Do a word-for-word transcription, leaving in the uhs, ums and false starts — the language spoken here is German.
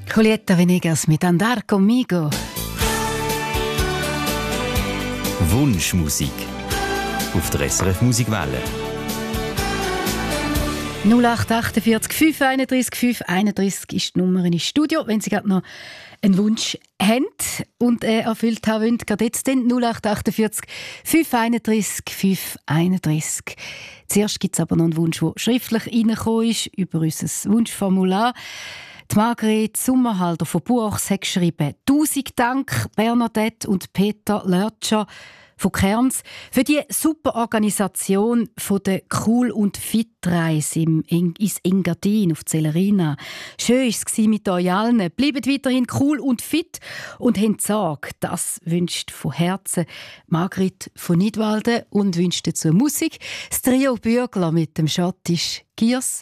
Julieta Venegas mit «Andar conmigo». Wunschmusik auf der S R F Musikwelle. null acht achtundvierzig fünf einunddreißig fünf einunddreißig ist die Nummer ins Studio. Wenn Sie gerade noch einen Wunsch haben und äh, erfüllt haben wollen, gerade jetzt den null acht achtundvierzig fünf einunddreißig fünf einunddreißig. Zuerst gibt es aber noch einen Wunsch, der schriftlich reingekommen ist, über unser Wunschformular. Die Margret Sommerhalder von Buachs hat geschrieben: «Tausend Dank, Bernadette und Peter Lörtscher von Kerns, für die super Organisation von der Cool- und Fit-Reise im Eng- ins Engadin auf Celerina. Schön war es mit euch allen. Bleibt weiterhin cool und fit und habt Sorge. Das wünscht von Herzen Margret von Nidwalden und wünscht dazu Musik. Das Trio Bürgler mit dem Schottisch Giers